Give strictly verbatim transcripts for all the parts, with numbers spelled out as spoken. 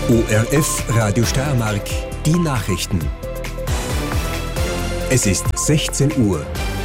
O R F Radio Steiermark, die Nachrichten. Es ist sechzehn Uhr.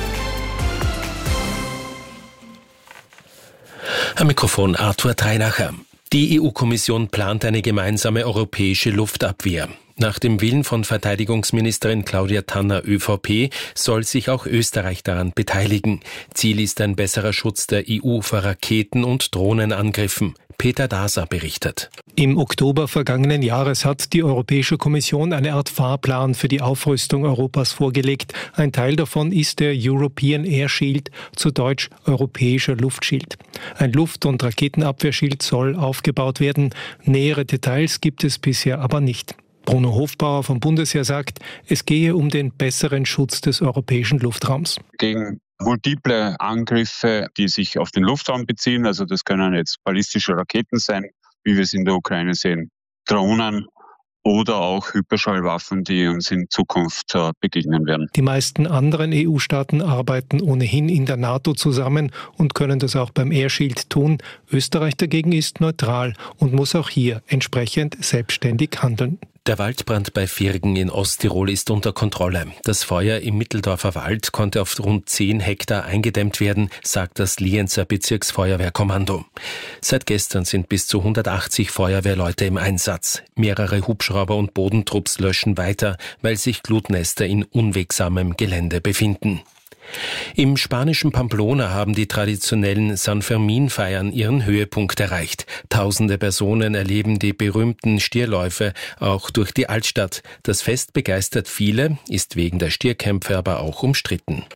Am Mikrofon Arthur Treinacher. Die E U-Kommission plant eine gemeinsame europäische Luftabwehr. Nach dem Willen von Verteidigungsministerin Claudia Tanner ÖVP soll sich auch Österreich daran beteiligen. Ziel ist ein besserer Schutz der E U vor Raketen- und Drohnenangriffen. Peter Daser berichtet. Im Oktober vergangenen Jahres hat die Europäische Kommission eine Art Fahrplan für die Aufrüstung Europas vorgelegt. Ein Teil davon ist der European Air Shield, zu Deutsch Europäischer Luftschild. Ein Luft- und Raketenabwehrschild soll aufgebaut werden. Nähere Details gibt es bisher aber nicht. Bruno Hofbauer vom Bundesheer sagt, es gehe um den besseren Schutz des europäischen Luftraums. Gegen multiple Angriffe, die sich auf den Luftraum beziehen, also das können jetzt ballistische Raketen sein, wie wir es in der Ukraine sehen, Drohnen oder auch Hyperschallwaffen, die uns in Zukunft äh, begegnen werden. Die meisten anderen E U-Staaten arbeiten ohnehin in der NATO zusammen und können das auch beim Air Shield tun. Österreich dagegen ist neutral und muss auch hier entsprechend selbstständig handeln. Der Waldbrand bei Virgen in Osttirol ist unter Kontrolle. Das Feuer im Mitteldorfer Wald konnte auf rund zehn Hektar eingedämmt werden, sagt das Lienzer Bezirksfeuerwehrkommando. Seit gestern sind bis zu hundertachtzig Feuerwehrleute im Einsatz. Mehrere Hubschrauber und Bodentrupps löschen weiter, weil sich Glutnester in unwegsamem Gelände befinden. Im spanischen Pamplona haben die traditionellen San Fermin-Feiern ihren Höhepunkt erreicht. Tausende Personen erleben die berühmten Stierläufe auch durch die Altstadt. Das Fest begeistert viele, ist wegen der Stierkämpfe aber auch umstritten.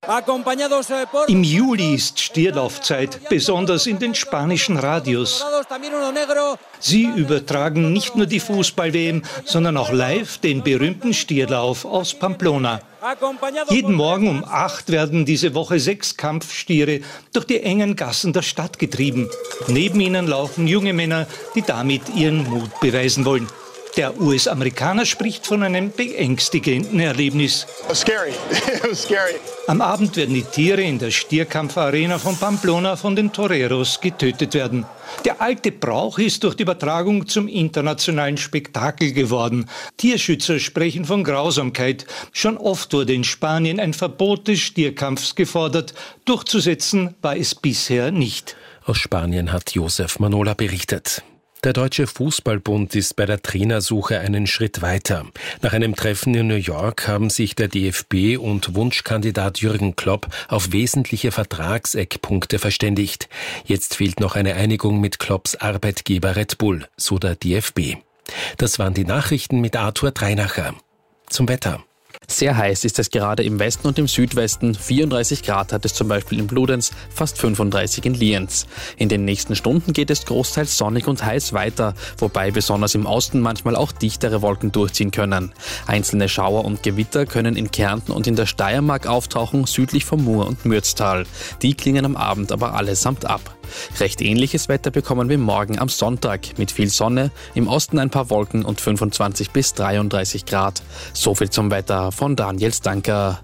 Im Juli ist Stierlaufzeit, besonders in den spanischen Radios. Sie übertragen nicht nur die Fußball-W M, sondern auch live den berühmten Stierlauf aus Pamplona. Jeden Morgen um acht werden diese Woche sechs Kampfstiere durch die engen Gassen der Stadt getrieben. Neben ihnen laufen junge Männer, die damit ihren Mut beweisen wollen. Der U S-Amerikaner spricht von einem beängstigenden Erlebnis. Scary. Scary. Am Abend werden die Tiere in der Stierkampfarena von Pamplona von den Toreros getötet werden. Der alte Brauch ist durch die Übertragung zum internationalen Spektakel geworden. Tierschützer sprechen von Grausamkeit. Schon oft wurde in Spanien ein Verbot des Stierkampfs gefordert. Durchzusetzen war es bisher nicht. Aus Spanien hat Josef Manola berichtet. Der Deutsche Fußballbund ist bei der Trainersuche einen Schritt weiter. Nach einem Treffen in New York haben sich der D F B und Wunschkandidat Jürgen Klopp auf wesentliche Vertragseckpunkte verständigt. Jetzt fehlt noch eine Einigung mit Klopps Arbeitgeber Red Bull, so der D F B. Das waren die Nachrichten mit Arthur Treinacher. Zum Wetter. Sehr heiß ist es gerade im Westen und im Südwesten. vierunddreißig Grad hat es zum Beispiel in Bludenz, fast fünfunddreißig in Lienz. In den nächsten Stunden geht es großteils sonnig und heiß weiter, wobei besonders im Osten manchmal auch dichtere Wolken durchziehen können. Einzelne Schauer und Gewitter können in Kärnten und in der Steiermark auftauchen, südlich vom Mur und Mürztal. Die klingen am Abend aber allesamt ab. Recht ähnliches Wetter bekommen wir morgen am Sonntag mit viel Sonne, im Osten ein paar Wolken und fünfundzwanzig bis dreiunddreißig Grad. So viel zum Wetter von Daniel Stanker.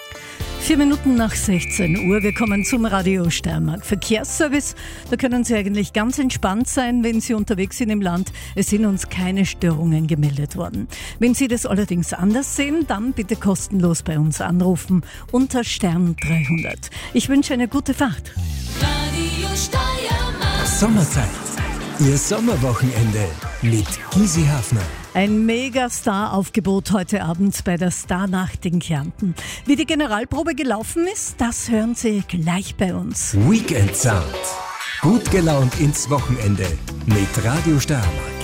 Vier Minuten nach sechzehn Uhr, wir kommen zum Radio Steiermark Verkehrsservice. Da können Sie eigentlich ganz entspannt sein, wenn Sie unterwegs sind im Land. Es sind uns keine Störungen gemeldet worden. Wenn Sie das allerdings anders sehen, dann bitte kostenlos bei uns anrufen unter Stern dreihundert. Ich wünsche eine gute Fahrt. Radio Steiermark. Sommerzeit. Ihr Sommerwochenende mit Gysi Hafner. Ein Megastar-Aufgebot heute Abend bei der Starnacht in Kärnten. Wie die Generalprobe gelaufen ist, das hören Sie gleich bei uns. Weekend Sound. Gut gelaunt ins Wochenende mit Radio Steiermark.